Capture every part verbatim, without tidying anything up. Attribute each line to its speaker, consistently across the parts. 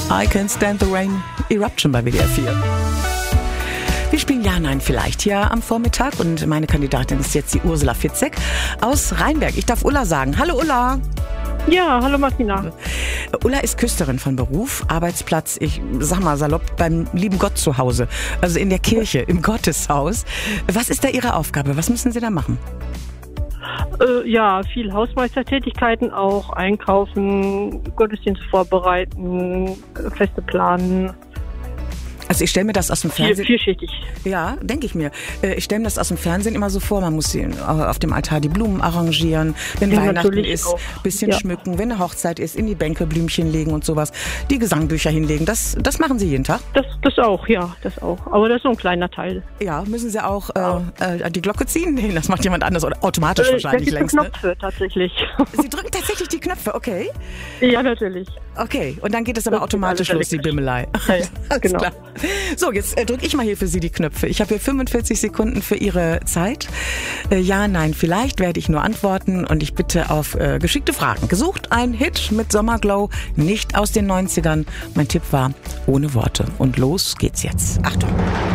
Speaker 1: I Can't Stand the Rain, Eruption bei W D R vier. Wir spielen Ja, Nein, Vielleicht hier am Vormittag und meine Kandidatin ist jetzt die Ursula Fitzek aus Rheinberg. Ich darf Ulla sagen. Hallo Ulla.
Speaker 2: Ja, hallo Martina.
Speaker 1: Ulla ist Küsterin von Beruf, Arbeitsplatz, ich sag mal salopp, beim lieben Gott zu Hause, also in der Kirche, im Gotteshaus. Was ist da Ihre Aufgabe? Was müssen Sie da machen?
Speaker 2: Äh, ja, viel Hausmeistertätigkeiten auch, einkaufen, Gottesdienst vorbereiten, Feste planen.
Speaker 1: Also ich stelle mir das aus dem Fernsehen...
Speaker 2: Viel, vielschichtig.
Speaker 1: Ja, denke ich mir. Ich stelle mir das aus dem Fernsehen immer so vor, man muss auf dem Altar die Blumen arrangieren, wenn ja, Weihnachten ist, ein bisschen ja. schmücken, wenn eine Hochzeit ist, in die Bänke Blümchen legen und sowas, die Gesangbücher hinlegen. Das, das machen Sie jeden Tag?
Speaker 2: Das, das auch, ja, das auch. Aber das ist so ein kleiner Teil.
Speaker 1: Ja, müssen Sie auch ja. äh, die Glocke ziehen? Nee, das macht jemand anders oder automatisch äh, wahrscheinlich längst.
Speaker 2: Die Knöpfe ne? tatsächlich.
Speaker 1: Sie drücken tatsächlich die Knöpfe, okay?
Speaker 2: Ja, natürlich.
Speaker 1: Okay, und dann geht es aber das automatisch los, die Bimmelei.
Speaker 2: Ja, ja, genau.
Speaker 1: Klar. So, jetzt äh, drücke ich mal hier für Sie die Knöpfe. Ich habe hier fünfundvierzig Sekunden für Ihre Zeit. Äh, ja, nein, vielleicht werde ich nur antworten und ich bitte auf äh, geschickte Fragen. Gesucht ein Hit mit Sommerglow, nicht aus den neunzigern. Mein Tipp war ohne Worte. Und los geht's jetzt. Achtung.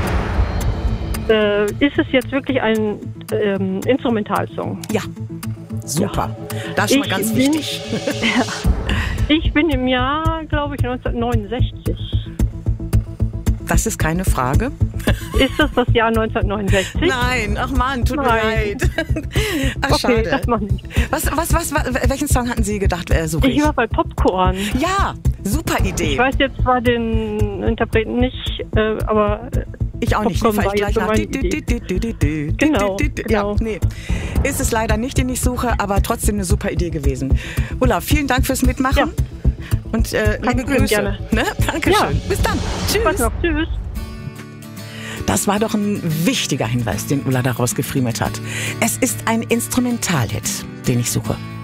Speaker 2: Äh, ist es jetzt wirklich ein ähm, Instrumentalsong?
Speaker 1: Ja. Super. Ja. Das ist schon mal ganz
Speaker 2: bin,
Speaker 1: wichtig.
Speaker 2: Ja. Ich bin im Jahr, glaube ich, neunzehnhundertneunundsechzig.
Speaker 1: Das ist keine Frage.
Speaker 2: Ist das das Jahr neunzehnhundertneunundsechzig?
Speaker 1: Nein, ach Mann, tut
Speaker 2: Nein.
Speaker 1: mir leid. Ach,
Speaker 2: okay,
Speaker 1: schade.
Speaker 2: das macht nicht.
Speaker 1: Was, was, was, was, welchen Song hatten Sie gedacht, äh, suche ich?
Speaker 2: Ich war bei Popcorn.
Speaker 1: Ja, super Idee.
Speaker 2: Ich weiß jetzt zwar den Interpreten nicht, äh, aber...
Speaker 1: Ich auch nicht,
Speaker 2: Popcorn
Speaker 1: liefere ich gleich nach.
Speaker 2: Genau,
Speaker 1: ja, nee. Ist es leider nicht, den ich suche, aber trotzdem eine super Idee gewesen. Ulla, vielen Dank fürs Mitmachen. Ja. Und äh, liebe Grüße.
Speaker 2: Gerne.
Speaker 1: Ne? Dankeschön. Ja. Bis dann. Tschüss.
Speaker 2: Noch. Tschüss.
Speaker 1: Das war doch ein wichtiger Hinweis, den Ulla daraus gefriemelt hat. Es ist ein Instrumentalhit, den ich suche.